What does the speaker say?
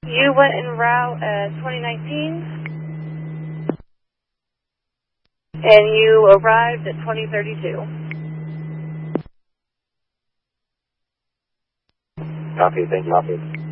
You went en route at 2019, and you arrived at 2032. Copy, thank you. Copy.